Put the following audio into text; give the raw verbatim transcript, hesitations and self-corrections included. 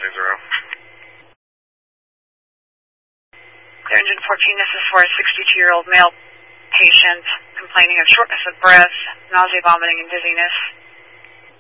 seven zero. Clear engine fourteen, this is for a sixty-two-year-old male patient complaining of shortness of breath, nausea, vomiting, and dizziness.